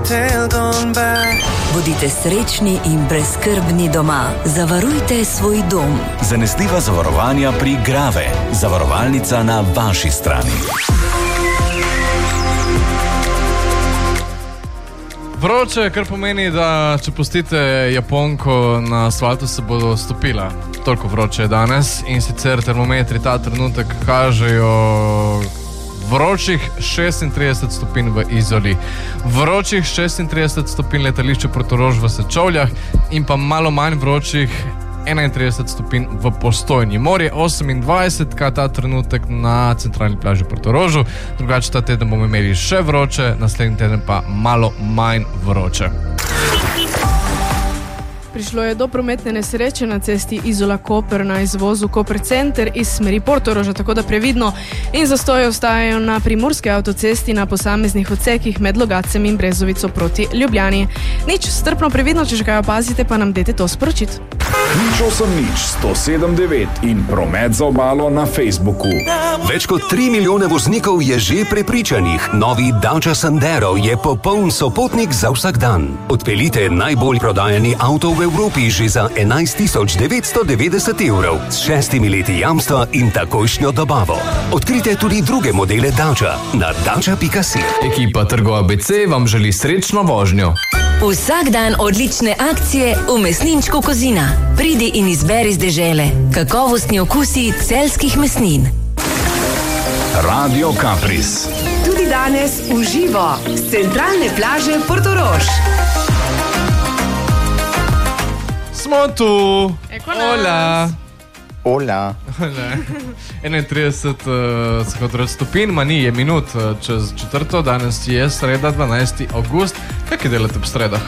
Bodite srečni in brezskrbni doma. Zavarujte svoj dom. Zanesljiva zavarovanja pri Grave. Zavarovalnica na vaši strani. Vroče, kar pomeni, da če pustite Japonko na asfaltu, se bodo stopila. Toliko vroče je danes in sicer termometri ta trenutek kažejo vročih 36 stopinj v Izoli, vročih 36 stopinj letališče Portorož v Sečovljah in pa malo manj vročih 31 stopinj v Postojni. Morje 28, kaj ta trenutek na centralni plaži Portorožu. Drugače ta teden bomo imeli še vroče, naslednji teden pa malo manj vroče. Prišlo je do prometne nesreče na cesti Izola-Koper na izvozu Koper Center iz smeri Portoroža, tako da previdno in zastoje ostajajo na primorski avtocesti na posameznih odsekih med Logacem in Brezovico proti Ljubljani. Nič, strpno previdno, če že kaj opazite, pa nam dajte to sporočiti. 179 in promet za obalo na Facebooku. Več kot 3 milijone voznikov je že prepričanih. Novi Dacia Sandero je popoln sopotnik za vsak dan. Odpeljite najbolj prodajani avto v Evropi že za 11.990 evrov s 6 leti jamstva in takojšnjo dobavo. Odkrite tudi druge modele Dacia na dacia.si. Ekipa Trgo ABC vam želi srečno vožnjo. Vsak dan odlične akcije v mesninčku Kozina. Pridi in izberi z dežele. Kakovostni okusi celjskih mesnin. Radio Kapris. Tudi danes v živo z centralne plaže Portorož. Smo tu. Hola. 31 stopinj, manj je minut čez četrto, danes je sreda, 12. avgust. Kaj delate ob sredah?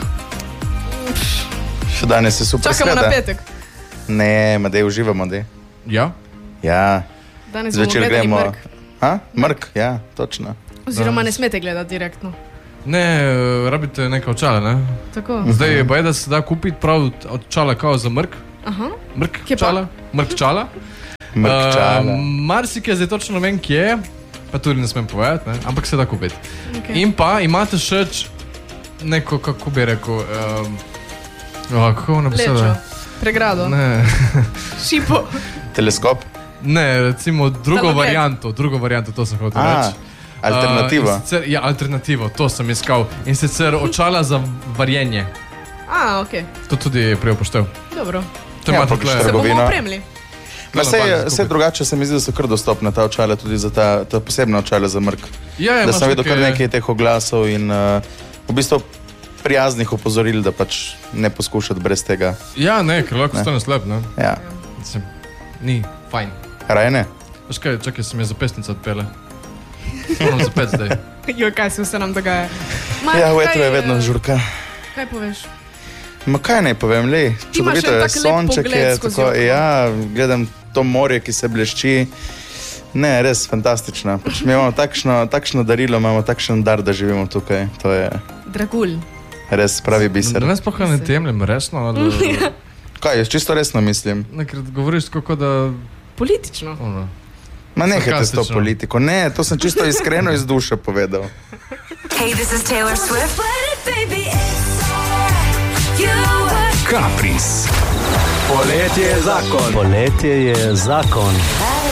Še danes je super Čakamo sreda. na petek. Ne, dej uživamo, dej. Ja? Ja. Danes bomo Zvečer gledali gremo. Mrk. Mrk, ja, točno. Oziroma ne smete gledati direktno. Ne, rabite neka očala, ne? Tako. Zdaj je da se da kupiti prav očala kao za mrk. Aha. Mrk Kje pa? čala. Mrk čala. Marsikaj zdaj točno ne vem, kje je, pa tudi ne smem povedati, ne? Ampak se da kupiti. Okay. In pa imate še neko, kako bi rekel, kako ona beseda? Lečo. Pregrado. Ne. Šipo. Teleskop. Ne, recimo drugo varianto, to sem hotel reči. Alternativa. Ja, alternativo, to sem iskal. In sicer očala za varjenje. Okej. To tudi prej upoštev. Dobro. To imate tukaj. Se bomo opremili. Vse drugače se mi zdi, da so kar dostopne ta očala, tudi za ta posebna očala za mrk. Ja, da sem videl kar nekaj teh oglasov in v bistvu prijaznih opozoril, da pač ne poskušati brez tega. Ja, ne, ker lahko stane slep, ne? Ja. Ni, fajn. Raje ne? Veš kaj, čakaj, se mi je zapestnica odpele. Moram zapet zdaj. Kaj se nam dogaja? Ja, v etru je vedno žurka. Kaj poveš? Ma kaj naj povem, lej, čudovito je, sonček je, tako, ja, gledam to morje, ki se blešči. Ne, res fantastično. Pač mi imamo takšno darilo, imamo takšen dar, da živimo tukaj. To je Dragulj. Res pravi biser. Da ne sploh ne temljem, resno? Kaj, jaz čisto resno mislim. Ker govoriš tako, da... Politično. Ma nehajte s to politiko. Ne, to sem čisto iskreno iz duše povedal. Hey, this is Taylor Swift. Kapris. Poletje je zakon. Poletje je zakon.